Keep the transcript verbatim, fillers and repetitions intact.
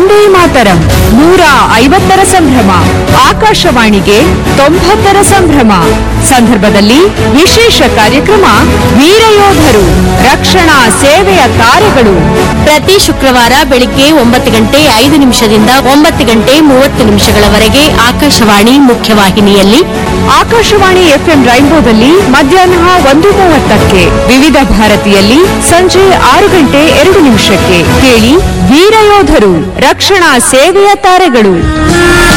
ವಂದೇ ಮಾತರಂ ನೂರ ಐವತ್ತರ ಸಂಭ್ರಮ, ಆಕಾಶವಾಣಿಗೆ ತೊಂಬತ್ತರ ಸಂಭ್ರಮ ಸಂದರ್ಭದಲ್ಲಿ ವಿಶೇಷ ಕಾರ್ಯಕ್ರಮ ವೀರಯೋಧರು ರಕ್ಷಣಾ ಸೇವೆಯ ತಾರೆಗಳು. ಪ್ರತಿ ಶುಕ್ರವಾರ ಬೆಳಿಗ್ಗೆ ಒಂಬತ್ತು ಗಂಟೆ ಐದು ನಿಮಿಷದಿಂದ ಒಂಬತ್ತು ಗಂಟೆ ಮೂವತ್ತು ನಿಮಿಷಗಳವರೆಗೆ ಆಕಾಶವಾಣಿ ಮುಖ್ಯವಾಹಿನಿಯಲ್ಲಿ, ಆಕಾಶವಾಣಿ ಎಫ್ಎಂ ರೈನ್ಬೋದಲ್ಲಿ ಮಧ್ಯಾಹ್ನ ಒಂದು ಮೂವತ್ತಕ್ಕೆ, ವಿವಿಧ ಭಾರತಿಯಲ್ಲಿ ಸಂಜೆ ಆರು ಗಂಟೆ ಎರಡು ನಿಮಿಷಕ್ಕೆ ಕೇಳಿ ವೀರಯೋಧರು ರಕ್ಷಣಾ ಸೇವೆಯ ತಾರೆಗಳು.